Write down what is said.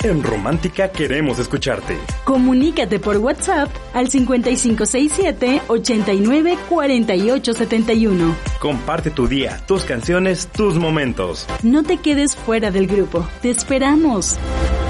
En Romántica queremos escucharte. Comunícate por WhatsApp al 5567-894871. Comparte tu día, tus canciones, tus momentos. No te quedes fuera del grupo. Te esperamos.